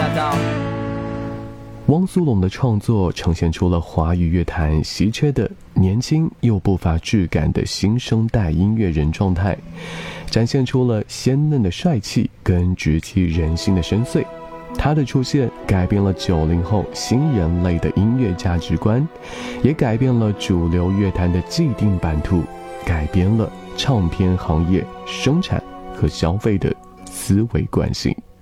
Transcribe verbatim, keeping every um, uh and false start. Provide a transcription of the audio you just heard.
驾到。 汪苏泷的创作呈现出了华语乐坛稀缺的年轻又不乏质感的新生代音乐人状态，展现出了鲜嫩的帅气跟直击人心的深邃。他的出现改变了九零后新人类的音乐价值观，也改变了主流乐坛的既定版图，改变了唱片行业生产和消费的思维惯性。